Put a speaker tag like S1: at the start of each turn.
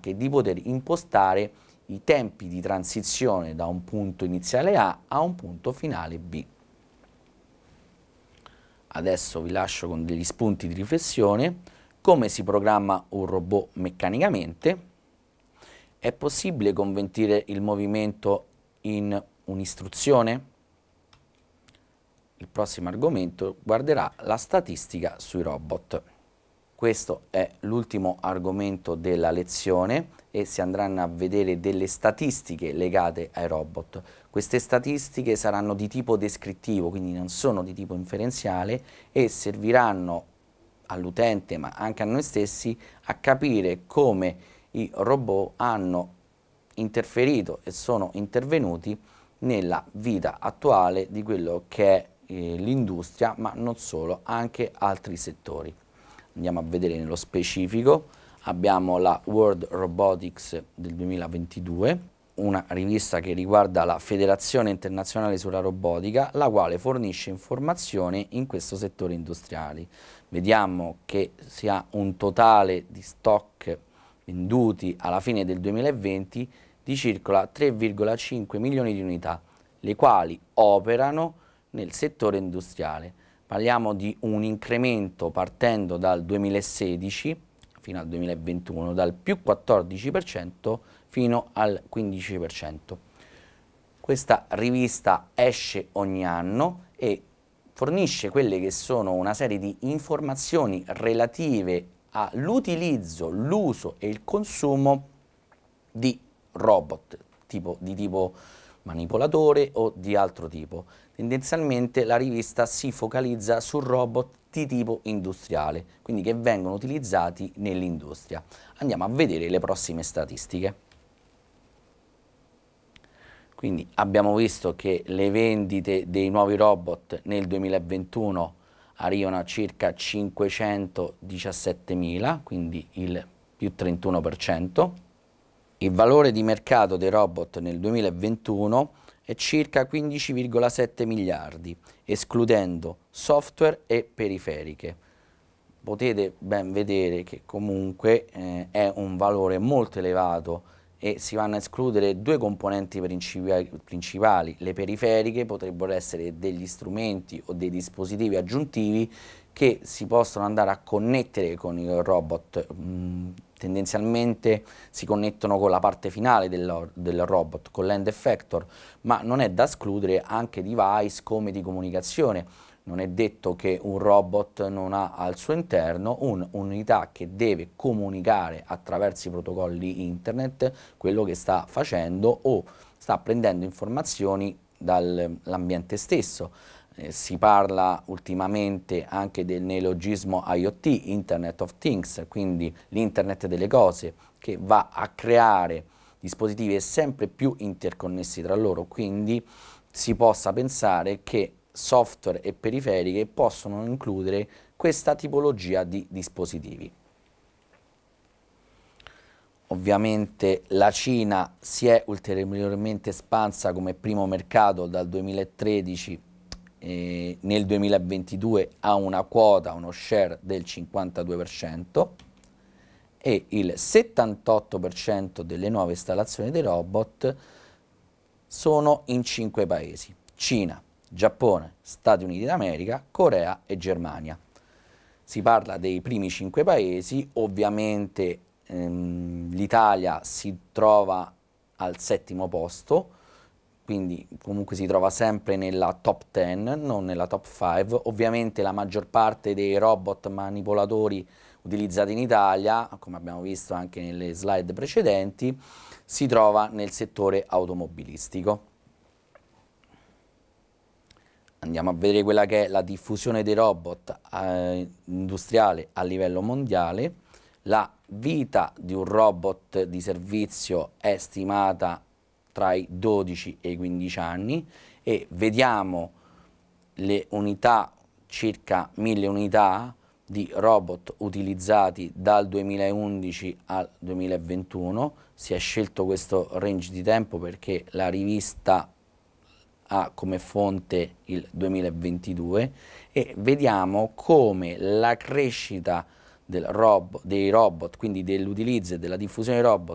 S1: anche di poter impostare i tempi di transizione da un punto iniziale A un punto finale B. Adesso vi lascio con degli spunti di riflessione. Come si programma un robot meccanicamente? È possibile convertire il movimento in un'istruzione? Il prossimo argomento guarderà la statistica sui robot. Questo è l'ultimo argomento della lezione e si andranno a vedere delle statistiche legate ai robot. Queste statistiche saranno di tipo descrittivo, quindi non sono di tipo inferenziale e serviranno all'utente ma anche a noi stessi a capire come i robot hanno interferito e sono intervenuti nella vita attuale di quello che è l'industria, ma non solo, anche altri settori. Andiamo a vedere nello specifico. Abbiamo la World Robotics del 2022, una rivista che riguarda la Federazione Internazionale sulla Robotica, la quale fornisce informazioni in questo settore industriale. Vediamo che si ha un totale di stock venduti alla fine del 2020 di circa 3,5 milioni di unità, le quali operano nel settore industriale. Parliamo di un incremento partendo dal 2016 fino al 2021, dal più 14% fino al 15%. Questa rivista esce ogni anno e fornisce quelle che sono una serie di informazioni relative all'utilizzo, l'uso e il consumo di robot, di tipo manipolatore o di altro tipo. Tendenzialmente la rivista si focalizza su robot di tipo industriale, quindi che vengono utilizzati nell'industria. Andiamo a vedere le prossime statistiche. Quindi abbiamo visto che le vendite dei nuovi robot nel 2021 arrivano a circa 517.000, quindi il più 31%. Il valore di mercato dei robot nel 2021 è circa 15,7 miliardi, escludendo software e periferiche. Potete ben vedere che comunque è un valore molto elevato e si vanno a escludere due componenti principali. Le periferiche potrebbero essere degli strumenti o dei dispositivi aggiuntivi che si possono andare a connettere con il robot. Tendenzialmente si connettono con la parte finale del robot, con l'end effector, ma non è da escludere anche device come di comunicazione. Non è detto che un robot non ha al suo interno un'unità che deve comunicare attraverso i protocolli internet quello che sta facendo o sta prendendo informazioni dall'ambiente stesso. Si parla ultimamente anche del neologismo IoT, Internet of Things, quindi l'internet delle cose, che va a creare dispositivi sempre più interconnessi tra loro, quindi si possa pensare che software e periferiche possono includere questa tipologia di dispositivi. Ovviamente la Cina si è ulteriormente espansa come primo mercato dal 2013 e nel 2022 ha una quota, uno share del 52% e il 78% delle nuove installazioni dei robot sono in 5 paesi: Cina, Giappone, Stati Uniti d'America, Corea e Germania. Si parla dei primi 5 paesi, ovviamente l'Italia si trova al 7° posto, quindi comunque si trova sempre nella top 10, non nella top 5. Ovviamente la maggior parte dei robot manipolatori utilizzati in Italia, come abbiamo visto anche nelle slide precedenti, si trova nel settore automobilistico. Andiamo a vedere quella che è la diffusione dei robot industriale a livello mondiale. La vita di un robot di servizio è stimata tra i 12 e i 15 anni e vediamo le unità, circa 1000 unità di robot utilizzati dal 2011 al 2021. Si è scelto questo range di tempo perché la rivista ha come fonte il 2022 e vediamo come la crescita dei robot, quindi dell'utilizzo e della diffusione dei robot